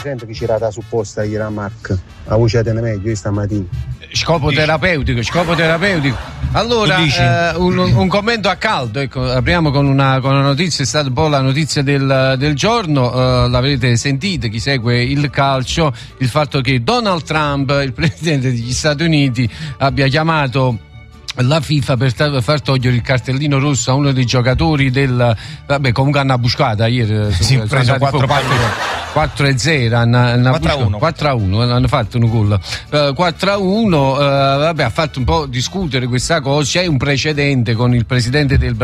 sento che c'era supposta ieri a Mark, la voce è meglio stamattina. Scopo terapeutico. Allora, un commento a caldo, ecco, apriamo con una notizia, è stata un po' la notizia del giorno, l'avrete sentita, chi segue il calcio, il fatto che Donald Trump, il presidente degli Stati Uniti, abbia chiamato la FIFA per far togliere il cartellino rosso a uno dei giocatori comunque hanno buscata ieri, preso 4-0 4-1 hanno fatto un gol 4-1, ha fatto un po' discutere questa cosa. C'è un precedente con il presidente del